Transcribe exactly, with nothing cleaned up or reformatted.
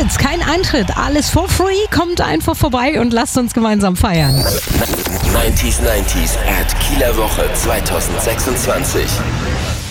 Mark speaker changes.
Speaker 1: Tickets, kein Eintritt, alles for free. Kommt einfach vorbei und lasst uns gemeinsam feiern.
Speaker 2: neunzig neunzig at Kieler Woche zwanzig sechsundzwanzig.